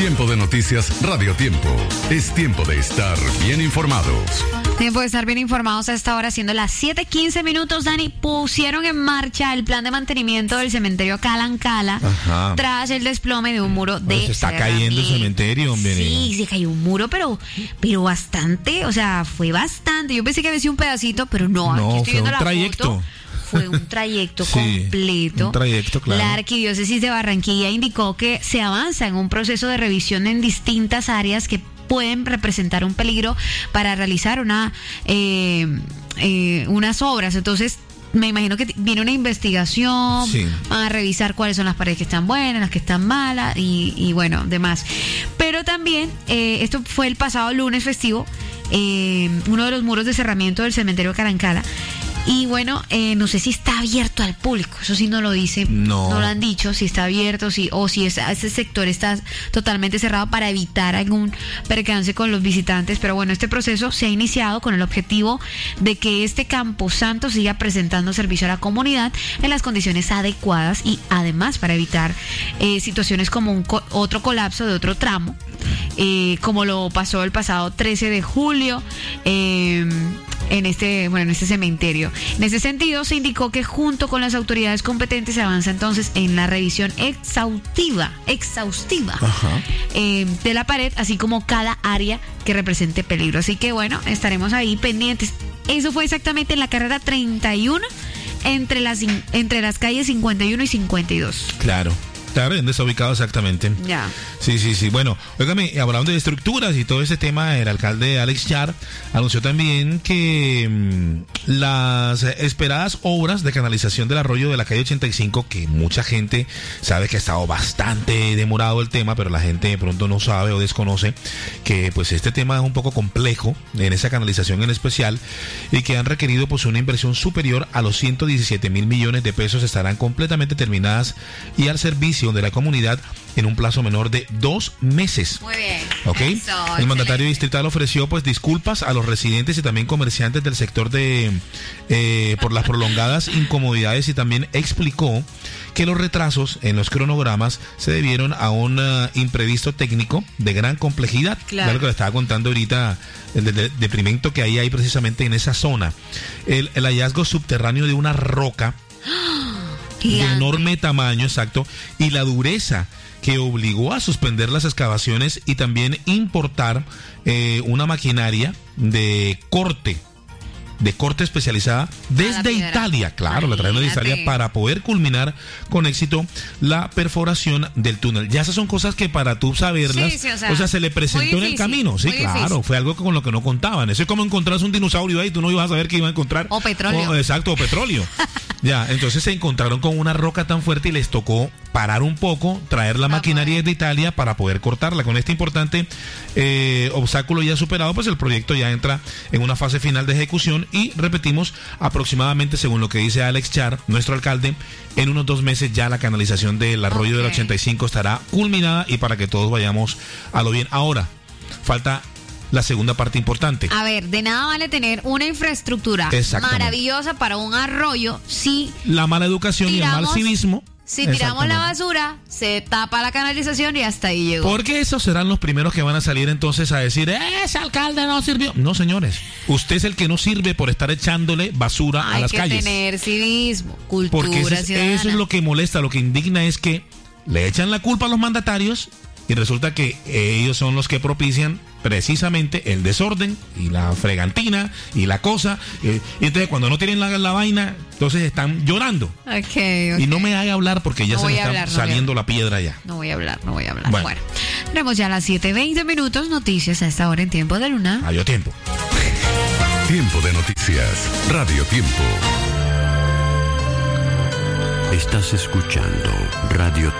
Tiempo de noticias, Radio Tiempo. Es tiempo de estar bien informados. Tiempo de estar bien informados a esta hora, siendo las 7:15, Dani. Pusieron en marcha el plan de mantenimiento del cementerio Calancala tras el desplome de un muro de se está cayendo el cementerio, hombre. Sí, se cayó un muro, pero bastante, o sea, fue bastante. Yo pensé que había sido un pedacito, pero no, aquí estoy viendo la foto. Fue un trayecto completo. Un trayecto, claro. La Arquidiócesis de Barranquilla indicó que se avanza en un proceso de revisión en distintas áreas que pueden representar un peligro para realizar unas obras. Entonces, me imagino que viene una investigación, van a revisar cuáles son las paredes que están buenas, las que están malas y bueno, demás. Pero también, esto fue el pasado lunes festivo, uno de los muros de cerramiento del cementerio Calancala. Y bueno, no sé si está abierto al público, eso sí no lo dicen, no lo han dicho, si está abierto o si ese sector está totalmente cerrado para evitar algún percance con los visitantes. Pero bueno, este proceso se ha iniciado con el objetivo de que este camposanto siga presentando servicio a la comunidad en las condiciones adecuadas y además para evitar situaciones como otro colapso de otro tramo, como lo pasó el pasado 13 de julio en este cementerio. En ese sentido, se indicó que junto con las autoridades competentes se avanza entonces en la revisión exhaustiva de la pared, así como cada área que represente peligro. Así que bueno, estaremos ahí pendientes. Eso fue exactamente en la carrera 31 entre las calles 51 y 52. Claro, desubicado exactamente. Ya. Sí. Bueno, óigame, hablando de estructuras y todo ese tema, el alcalde Alex Char anunció también que las esperadas obras de canalización del arroyo de la calle 85, que mucha gente sabe que ha estado bastante demorado el tema, pero la gente de pronto no sabe o desconoce que pues este tema es un poco complejo en esa canalización en especial y que han requerido pues una inversión superior a los 117.000 millones de pesos, estarán completamente terminadas y al servicio de la comunidad en un plazo menor de 2 meses. Muy bien. ¿Ok? Eso, el mandatario distrital ofreció pues disculpas a los residentes y también comerciantes del sector por las prolongadas incomodidades y también explicó que los retrasos en los cronogramas se debieron a un imprevisto técnico de gran complejidad. Claro. Lo que le estaba contando ahorita, el deprimento que hay precisamente en esa zona. El hallazgo subterráneo de una roca de enorme tamaño, exacto, y la dureza que obligó a suspender las excavaciones y también importar una maquinaria de corte especializada desde Italia. Claro, la trajeron de Italia para poder culminar con éxito la perforación del túnel. Ya esas son cosas que para tú saberlas, o sea, se le presentó en el camino. Sí, claro, difícil. Fue algo con lo que no contaban. Eso es como encontrarse un dinosaurio ahí, tú no ibas a saber que iba a encontrar. O petróleo. Exacto, o petróleo. Ya, entonces se encontraron con una roca tan fuerte y les tocó parar un poco, traer la maquinaria desde Italia para poder cortarla. Con este importante obstáculo ya superado, pues el proyecto ya entra en una fase final de ejecución y repetimos, aproximadamente según lo que dice Alex Char, nuestro alcalde, en unos 2 meses ya la canalización del arroyo del 85 estará culminada y para que todos vayamos a lo bien. Ahora, falta la segunda parte importante. A ver, de nada vale tener una infraestructura maravillosa para un arroyo si la mala educación y el mal civismo. Si tiramos la basura, se tapa la canalización y hasta ahí llegó. Porque esos serán los primeros que van a salir entonces a decir, ese alcalde no sirvió. No, señores, usted es el que no sirve por estar echándole basura a las calles. Hay que tener civismo, cultura ciudadana. Eso es lo que molesta, lo que indigna es que le echan la culpa a los mandatarios y resulta que ellos son los que propician precisamente el desorden y la fregantina y la cosa, y entonces cuando no tienen la vaina, entonces están llorando. Okay. Y no me haga hablar porque ya se me está saliendo la piedra ya. No voy a hablar. Bueno, tenemos ya las 7:20, noticias a esta hora en Tiempo de Luna. Radio Tiempo. Tiempo de noticias, Radio Tiempo. Estás escuchando Radio